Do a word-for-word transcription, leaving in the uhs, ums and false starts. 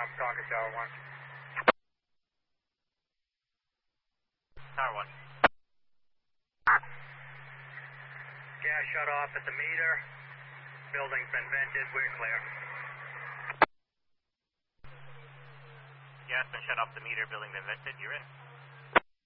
Tom, Concord Tower one. Tower one. Gas shut off at the meter. Building's been vented. We're clear. Gas been shut off the meter. Building been vented. You're in.